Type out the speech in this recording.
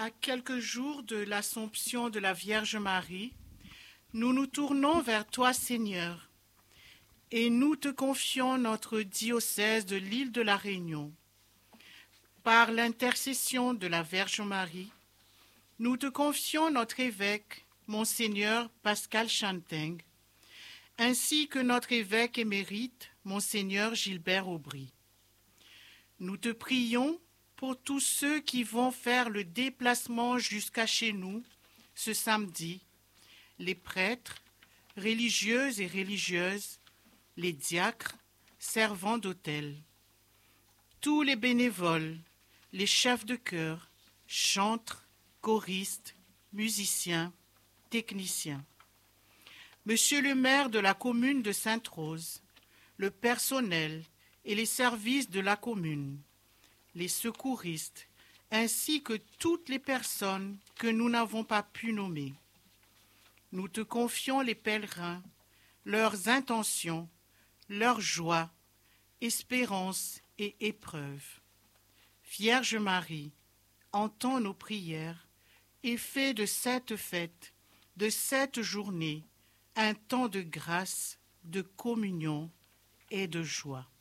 À quelques jours de l'Assomption de la Vierge Marie, nous nous tournons vers toi, Seigneur, et nous te confions notre diocèse de l'île de la Réunion. Par l'intercession de la Vierge Marie, nous te confions notre évêque, Monseigneur Pascal Chanteng, ainsi que notre évêque émérite, Monseigneur Gilbert Aubry. Nous te prions pour tous ceux qui vont faire le déplacement jusqu'à chez nous ce samedi, les prêtres, religieuses et religieuses, les diacres, servants d'autel, tous les bénévoles, les chefs de chœur, chantres, choristes, musiciens, techniciens. Monsieur le maire de la commune de Sainte-Rose, le personnel et les services de la commune, les secouristes, ainsi que toutes les personnes que nous n'avons pas pu nommer. Nous te confions les pèlerins, leurs intentions, leurs joies, espérances et épreuves. Vierge Marie, entends nos prières et fais de cette fête, de cette journée, un temps de grâce, de communion et de joie.